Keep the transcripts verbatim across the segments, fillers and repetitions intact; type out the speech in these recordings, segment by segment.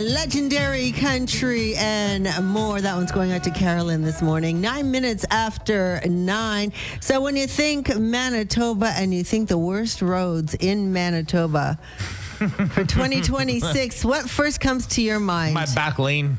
legendary country and more. That one's going out to Carolyn this morning. Nine minutes after nine. So when you think Manitoba and you think the worst roads in Manitoba for twenty twenty-six, what first comes to your mind? My back lane.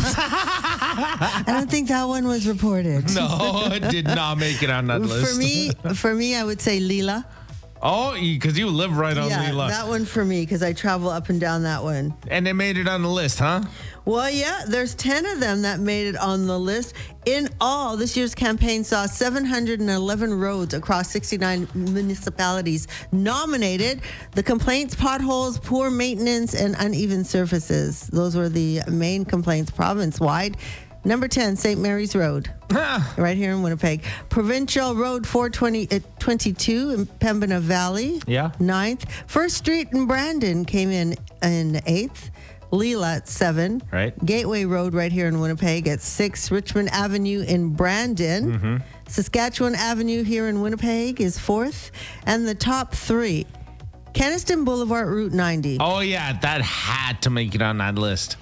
I don't think that one was reported. No, it did not make it on that list. For me, for me, I would say Lila. Oh, because you live right on Yeah, Lila. that one for me because I travel up and down that one. And they made it on the list, huh? Well, yeah, there's ten of them that made it on the list. In all, this year's campaign saw seven hundred eleven roads across sixty-nine municipalities nominated. The complaints: potholes, poor maintenance, and uneven surfaces. Those were the main complaints province-wide. Number ten, Saint Mary's Road, right here in Winnipeg. Provincial Road four twenty-two in Pembina Valley, Yeah. ninth. First Street in Brandon came in in eighth. Lila at seven. Right. Gateway Road right here in Winnipeg at six. Richmond Avenue in Brandon. Mm-hmm. Saskatchewan Avenue here in Winnipeg is fourth. And the top three, Kenaston Boulevard, Route ninety. Oh, yeah, that had to make it on that list.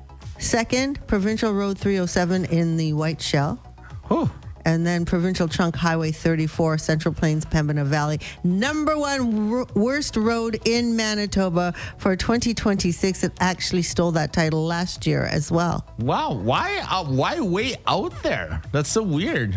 Second, Provincial Road three oh seven in the White Shell. Whew. And then Provincial Chunk Highway thirty-four, Central Plains, Pembina Valley. Number one r- worst road in Manitoba for twenty twenty-six. It actually stole that title last year as well. Wow, why uh, why way out there? That's so weird.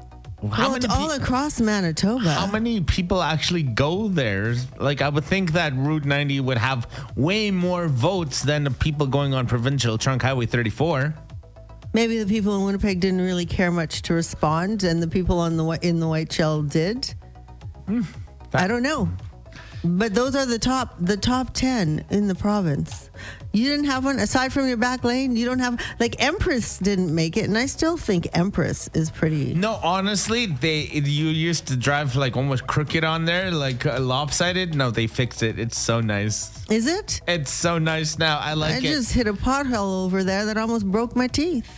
How well, it's many all pe- across Manitoba. How many people actually go there? Like, I would think that Route ninety would have way more votes than the people going on Provincial Trunk Highway thirty-four. Maybe the people in Winnipeg didn't really care much to respond, and the people on the whi- in the White Shell did. Mm, I don't know. But those are the top the top ten in the province. You didn't have one aside from your back lane. You don't have like Empress didn't make it, and I still think Empress is pretty. No, honestly, they you used to drive like almost crooked on there, like uh, lopsided. No, they fixed it. It's so nice. Is it? It's so nice now. I like I it. just hit a pothole over there that almost broke my teeth.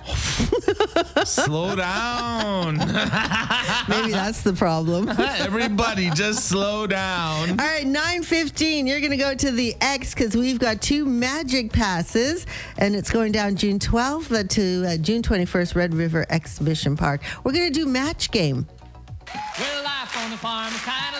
Slow down. Maybe that's the problem. Everybody, just slow down. All right, nine fifteen, you're going to go to the X because we've got two magic passes, and it's going down June twelfth to uh, June twenty-first, Red River Exhibition Park. We're going to do match game. Well, life on the farm is kind